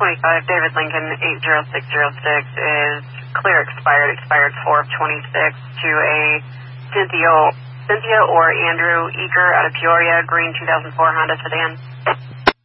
25, David Lincoln, 80606 is clear expired 4 of 26 to a Cynthia or Andrew Eager out of Peoria, green 2004 Honda sedan.